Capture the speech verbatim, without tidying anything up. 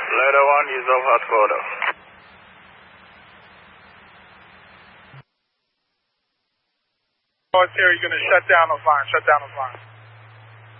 Ladder one, use of hot quarter. Oh, it's here. You're going to shut down the line. Shut down the line.